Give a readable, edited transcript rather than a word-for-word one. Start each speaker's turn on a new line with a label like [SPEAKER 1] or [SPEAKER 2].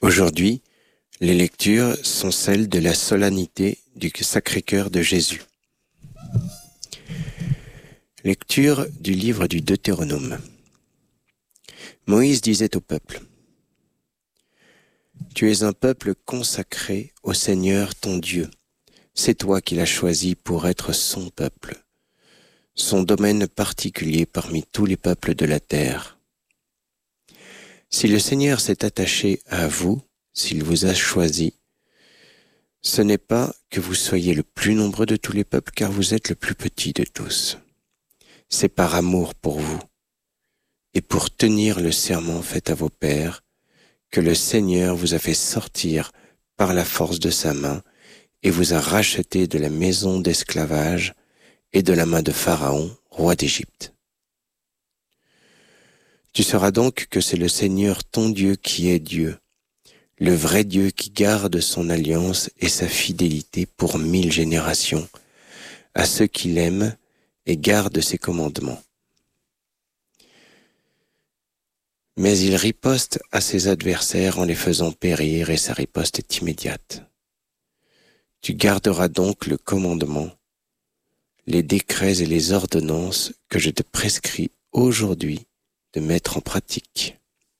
[SPEAKER 1] Aujourd'hui, les lectures sont celles de la solennité du Sacré-Cœur de Jésus. Lecture du livre du Deutéronome. Moïse disait au peuple : « Tu es un peuple consacré au Seigneur ton Dieu. C'est toi qui l'as choisi pour être son peuple, son domaine particulier parmi tous les peuples de la terre. Si le Seigneur s'est attaché à vous, s'il vous a choisi, ce n'est pas que vous soyez le plus nombreux de tous les peuples, car vous êtes le plus petit de tous. C'est par amour pour vous et pour tenir le serment fait à vos pères que le Seigneur vous a fait sortir par la force de sa main et vous a racheté de la maison d'esclavage et de la main de Pharaon, roi d'Égypte. Tu sauras donc que c'est le Seigneur ton Dieu qui est Dieu, le vrai Dieu qui garde son alliance et sa fidélité pour 1000 générations, à ceux qui l'aiment et gardent ses commandements. Mais il riposte à ses adversaires en les faisant périr, et sa riposte est immédiate. Tu garderas donc le commandement, les décrets et les ordonnances que je te prescris aujourd'hui de mettre en pratique.